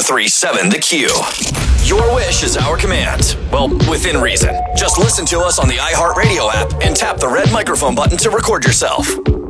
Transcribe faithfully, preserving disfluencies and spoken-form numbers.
three seven The Q. Your wish is our command. Well, within reason. Just listen to us on the iHeartRadio app and tap the red microphone button to record yourself.